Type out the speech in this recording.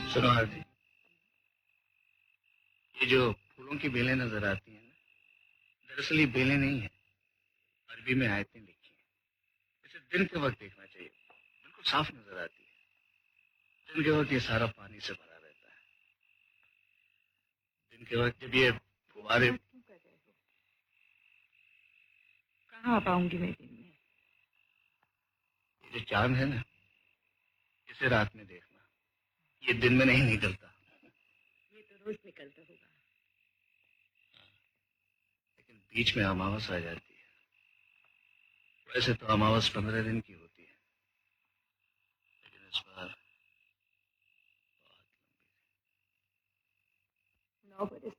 सुनो आरती, ये जो फूलों की बेलें नजर आती हैं ना, दरअसल ये बेलें नहीं है, अरबी में आयतें लिखी हैं। इसे दिन के वक्त देखना चाहिए, बिल्कुल साफ नजर आती है। दिन के वक्त ये सारा पानी से भरा रहता है। दिन के वक्त जब ये फुहारे, क्यों कर रहे हो? कहाँ आ पाऊंगी मैं दिन में? ये जो चांद है ना, इसे रात में देखना, ये दिन में नहीं निकलता। ये तो रोज निकलता होगा। लेकिन बीच में अमावस आ जाती है। वैसे तो अमावस 15 दिन की होती है, लेकिन इस बार बहुत लंबी। 9 बरस